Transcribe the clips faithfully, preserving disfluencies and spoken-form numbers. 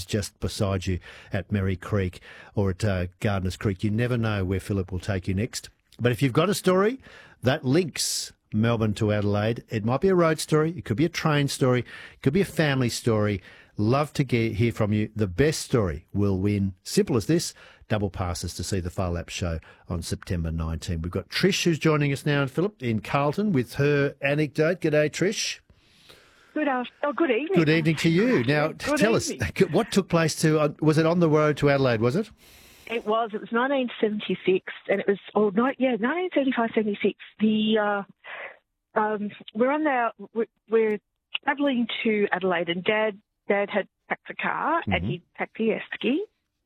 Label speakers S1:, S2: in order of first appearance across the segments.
S1: just beside you at Merry Creek or at uh, Gardeners Creek. You never know where Philip will take you next. But if you've got a story that links Melbourne to Adelaide, it might be a road story, it could be a train story, it could be a family story. Love to get, hear from you. The best story will win. Simple as this. Double passes to see the Far Lap show on September nineteenth. We've got Trish who's joining us now, and Philip, in Carlton with her anecdote. G'day, Trish.
S2: Good afternoon. Oh, good evening.
S1: Good evening to you. Now,
S2: good
S1: tell
S2: evening.
S1: us, what took place to, uh, was it on the road to Adelaide, was it?
S2: It was. It was nineteen seventy-six, and it was, oh, no, yeah, nineteen seventy-five seventy-six. The, uh, um, we're on our, we're, we're travelling to Adelaide, and Dad, Dad had packed the car, mm-hmm. and he packed the esky,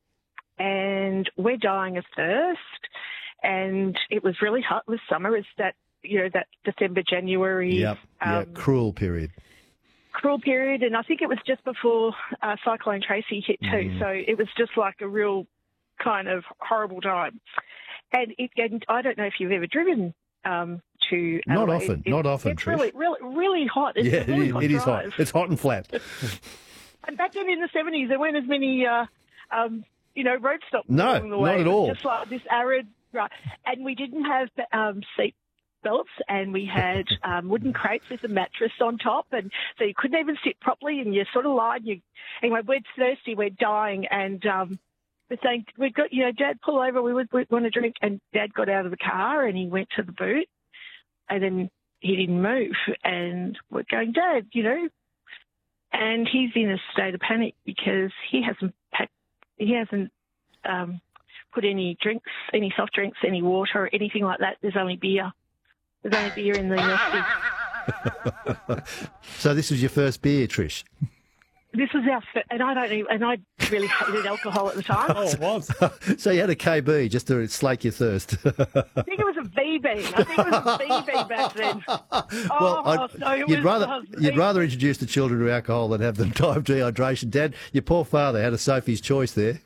S2: and we're dying of thirst, and it was really hot. It was summer. It's that, you know, that December, January.
S1: Yep, um, yeah, cruel period.
S2: Cruel period, and I think it was just before uh, Cyclone Tracy hit too, mm. so it was just like a real kind of horrible time. And, it, and I don't know if you've ever driven um, to
S1: Not
S2: Adelaide.
S1: often,
S2: it,
S1: not often,
S2: It's
S1: Trish.
S2: really, really, really hot. It's
S1: yeah,
S2: a really
S1: it,
S2: hot
S1: it is
S2: drive.
S1: hot. It's hot and flat.
S2: And back then in the seventies, there weren't as many, uh, um, you know, road stops
S1: no,
S2: along the way.
S1: not at all.
S2: Just like this arid, right. And we didn't have um, seat belts, and we had um, wooden crates with a mattress on top, and so you couldn't even sit properly, and you sort of lied. You anyway, we're thirsty, we're dying, and um, we're saying we've got, you know, Dad, pull over, we would we want to drink, and Dad got out of the car and he went to the boot, and then he didn't move, and we're going, Dad, you know, and he's in a state of panic because he hasn't packed, he hasn't um, put any drinks, any soft drinks, any water, or anything like that. There's only beer. There's only beer in the esky.
S1: So this was your first beer, Trish?
S2: This was our, fir- and I don't even, and I really hated alcohol at the time.
S3: Oh, it was.
S1: So you had a K B just to slake your thirst.
S2: I think it was a V B. I think it was a V B back then. Oh,
S1: well, I'd,
S2: no, it
S1: you'd
S2: was,
S1: rather
S2: uh,
S1: you'd rather introduce the children to alcohol than have them die of dehydration. Dad, your poor father had a Sophie's choice there.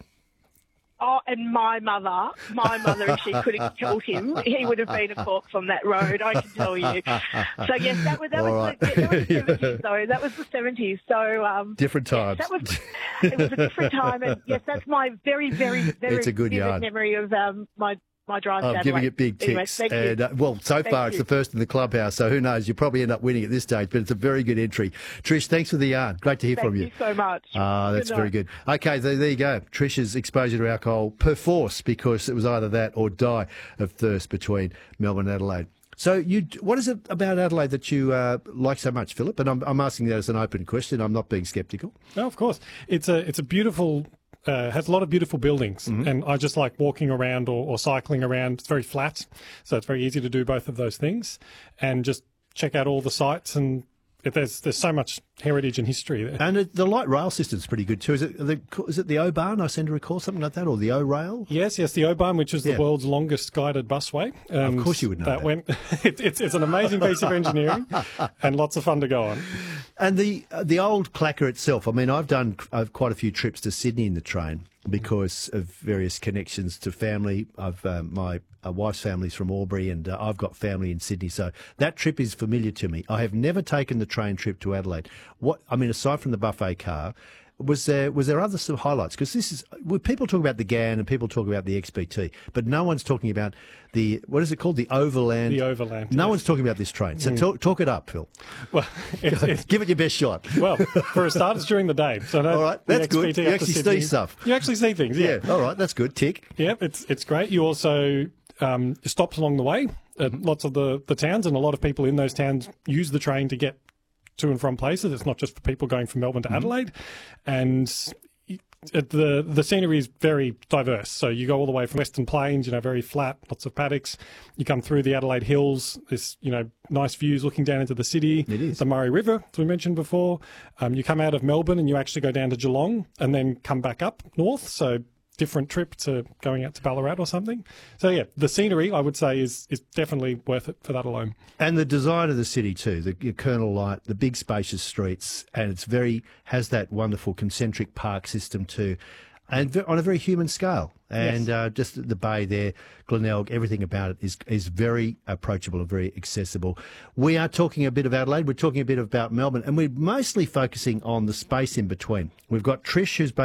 S2: Oh, and my mother, my mother, if she could have killed him, he would have been a corpse on that road, I can tell you. So, yes, that was, that was,
S1: right.
S2: the, yeah, that was the seventies, though. That was the seventies. So, um,
S1: different times.
S2: Yes, that was, it was a different time. And, yes, that's my very, very, very
S1: it's a good
S2: vivid
S1: yarn.
S2: memory of um, my my drive
S1: I'm
S2: to
S1: giving
S2: Adelaide.
S1: it big
S2: Anyway,
S1: ticks.
S2: thank you.
S1: and uh, well, so
S2: Thank
S1: far it's
S2: you.
S1: the first in the clubhouse, so who knows? You'll probably end up winning at this stage, but it's a very good entry. Trish, thanks for the yarn. Great to hear
S2: Thank
S1: from you.
S2: you so much.
S1: Ah, that's
S2: Good
S1: very
S2: night.
S1: good. Okay, there, there you go. Trish's exposure to alcohol per force, because it was either that or die of thirst between Melbourne and Adelaide. So, you, what is it about Adelaide that you uh, like so much, Philip? And I'm, I'm asking that as an open question. I'm not being sceptical.
S3: No, of course. It's a it's a beautiful, uh, has a lot of beautiful buildings,
S1: Mm-hmm.
S3: and I just like walking around or, or cycling around. It's very flat, so it's very easy to do both of those things, and just check out all the sites. And it, there's there's so much heritage and history there.
S1: And it, the light rail system's pretty good too. Is it the, is it the O-Bahn, I seem to recall, something like that, or the O-Rail?
S3: Yes, yes, the O-Bahn, which is
S1: Yeah.
S3: the world's longest guided busway. And
S1: Of course you would know that.
S3: went. It, it's it's an amazing piece of engineering, and lots of fun to go on.
S1: And the uh, the old clacker itself, I mean, I've done uh, quite a few trips to Sydney in the train because of various connections to family. I've uh, my uh, wife's family's from Albury, and uh, I've got family in Sydney, so that trip is familiar to me. I have never taken the train trip to Adelaide. What I mean, aside from the buffet car, was there was there other sort of highlights? Because this is well, people talk about the G A N and people talk about the X B T, but no one's talking about the what is it called, the Overland.
S3: The Overland.
S1: No
S3: yes.
S1: one's talking about this train. So talk, talk it up, Phil.
S3: Well, it's, it's,
S1: Give it your best shot.
S3: well, for a start, it's during the day. So no,
S1: All right,
S3: the
S1: that's good.
S3: X B T
S1: You
S3: up to
S1: actually see
S3: Sydney.
S1: stuff.
S3: You actually see things. Yeah.
S1: Yeah, all right, that's good. Tick.
S3: Yeah, it's it's great. You also um, stops along the way at lots of the, the towns, and a lot of people in those towns use the train to get to and from places. It's not just for people going from Melbourne to Adelaide, and it, the the scenery is very diverse. So you go all the way from Western Plains, you know, very flat, lots of paddocks. You come through the Adelaide Hills, this, you know, nice views looking down into the city.
S1: It is.
S3: The Murray River, as we mentioned before. Um, you come out of Melbourne and you actually go down to Geelong and then come back up north. So different trip to going out to Ballarat or something. So yeah, the scenery, I would say, is is definitely worth it for that alone.
S1: And the design of the city too, the your Colonel Light, the big spacious streets, and it's very has that wonderful concentric park system too, and ve- on a very human scale. And
S3: Yes.
S1: uh, just the bay there, Glenelg, everything about it is is very approachable and very accessible. We are talking a bit of Adelaide, we're talking a bit about Melbourne, and we're mostly focusing on the space in between. We've got Trish, who's